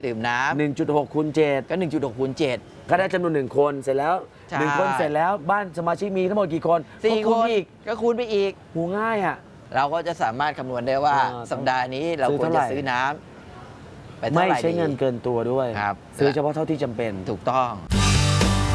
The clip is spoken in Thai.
ดื่มน้ำ 1.6 คูณ 7 ก็1.6 คูณ 7 ก็ได้จำนวน1คนเสร็จแล้ว1คนเสร็จแล้วบ้านสมาชิกมีทั้งหมดกี่คน 4 คนอีกก็คูณไปอีกหูง่ายอ่ะเราก็จะสามารถคำนวณได้ว่าสัปดาห์นี้เราควรจะซื้อน้ำไปเท่าไหร่ไม่ใช้เงินเกินตัวด้วยครับซื้อเฉพาะเท่าที่จำเป็นถูกต้อง